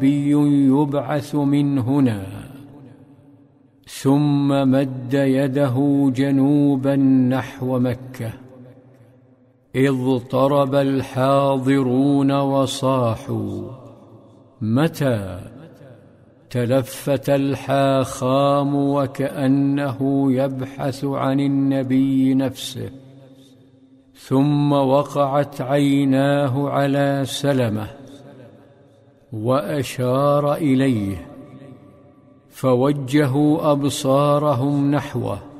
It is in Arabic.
يبعث من هنا. ثم مد يده جنوبا نحو مكة، إذ طرب الحاضرون وصاحوا: متى؟ تلفت الحاخام وكأنه يبحث عن النبي نفسه، ثم وقعت عيناه على سلمة وأشار إليه، فوجهوا أبصارهم نحوه،